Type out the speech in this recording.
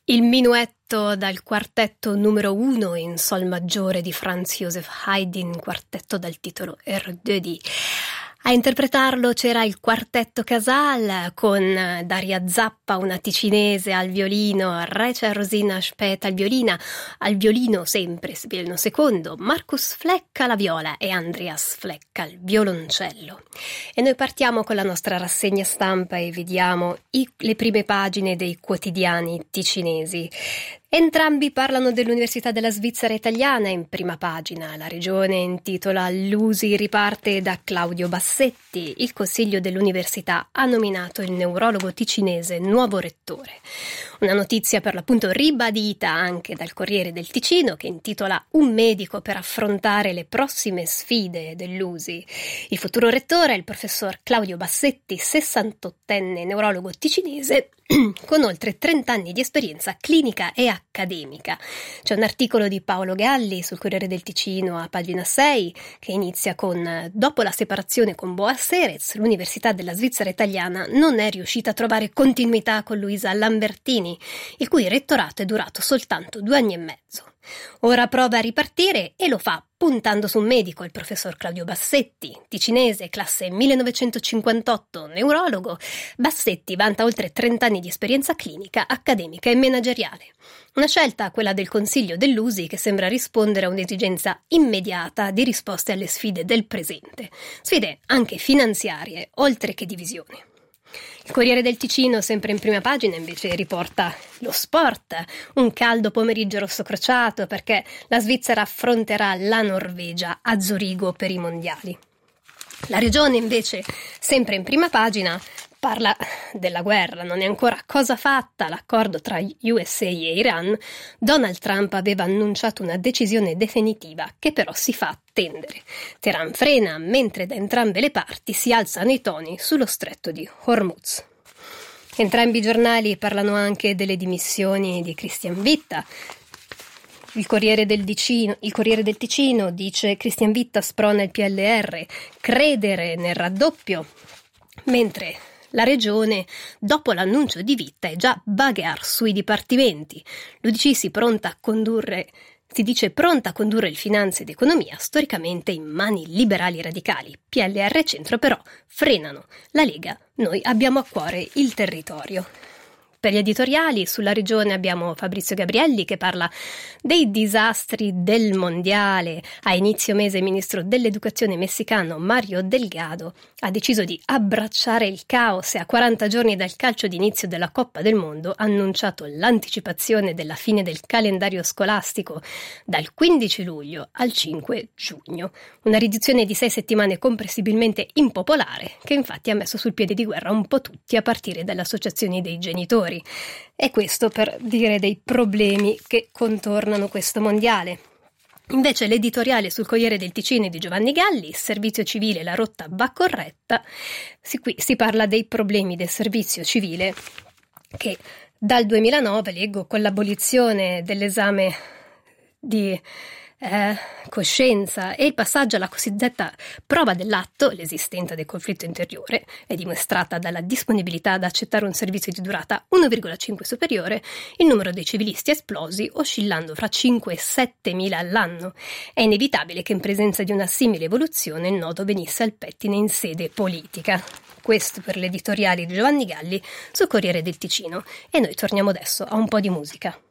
Il minuetto dal quartetto numero 1 in sol maggiore di Franz Joseph Haydn, quartetto dal titolo R2D. A interpretarlo c'era il quartetto Casal con Daria Zappa, una ticinese, al violino, Recia Rosina Speta al violino sempre, violino secondo, Markus Fleck alla viola e Andreas Fleck al violoncello. E noi partiamo con la nostra rassegna stampa e vediamo le prime pagine dei quotidiani ticinesi. Entrambi parlano dell'Università della Svizzera Italiana in prima pagina. La regione intitola L'USI riparte da Claudio Bassetti. Il Consiglio dell'Università ha nominato il neurologo ticinese nuovo rettore. Una notizia per l'appunto ribadita anche dal Corriere del Ticino che intitola Un medico per affrontare le prossime sfide dell'USI. Il futuro rettore è il professor Claudio Bassetti, 68enne neurologo ticinese con oltre 30 anni di esperienza clinica e accademica. C'è un articolo di Paolo Galli sul Corriere del Ticino a pagina 6 che inizia con dopo la separazione con Boas Serez, l'Università della Svizzera Italiana non è riuscita a trovare continuità con Luisa Lambertini, il cui rettorato è durato soltanto 2 anni e mezzo. Ora prova a ripartire e lo fa puntando su un medico, il professor Claudio Bassetti, ticinese, classe 1958, neurologo. Bassetti vanta oltre 30 anni di esperienza clinica, accademica e manageriale. Una scelta, quella del Consiglio dell'USI, che sembra rispondere a un'esigenza immediata di risposte alle sfide del presente. Sfide anche finanziarie, oltre che di visione. Il Corriere del Ticino, sempre in prima pagina, invece riporta lo sport, un caldo pomeriggio rosso crociato perché la Svizzera affronterà la Norvegia a Zurigo per i mondiali. La regione invece, sempre in prima pagina, parla della guerra, non è ancora cosa fatta l'accordo tra USA e Iran. Donald Trump aveva annunciato una decisione definitiva che però si fa attendere. Teheran frena mentre da entrambe le parti si alzano i toni sullo stretto di Hormuz. Entrambi i giornali parlano anche delle dimissioni di Christian Witta. Il Corriere del Ticino dice Christian Witta sprona il PLR, credere nel raddoppio, mentre la regione, dopo l'annuncio di Witta, è già bagarre sui dipartimenti. L'UDC si dice pronta a condurre il finanza ed economia storicamente in mani liberali radicali. PLR e centro però frenano. La Lega, noi abbiamo a cuore il territorio. Per gli editoriali sulla regione abbiamo Fabrizio Gabrielli che parla dei disastri del mondiale. A inizio mese il ministro dell'educazione messicano Mario Delgado ha deciso di abbracciare il caos e a 40 giorni dal calcio d'inizio della Coppa del Mondo ha annunciato l'anticipazione della fine del calendario scolastico dal 15 luglio al 5 giugno. Una riduzione di 6 settimane comprensibilmente impopolare che infatti ha messo sul piede di guerra un po' tutti a partire dalle associazioni dei genitori. E questo per dire dei problemi che contornano questo mondiale. Invece l'editoriale sul Corriere del Ticino di Giovanni Galli, servizio civile, la rotta va corretta. Qui si parla dei problemi del servizio civile che dal 2009, leggo, con l'abolizione dell'esame di coscienza e il passaggio alla cosiddetta prova dell'atto, l'esistenza del conflitto interiore è dimostrata dalla disponibilità ad accettare un servizio di durata 1,5 superiore, il numero dei civilisti è esplosi oscillando fra 5 e 7 mila all'anno. È inevitabile che in presenza di una simile evoluzione il nodo venisse al pettine in sede politica. Questo per l'editoriale di Giovanni Galli sul Corriere del Ticino e noi torniamo adesso a un po' di musica.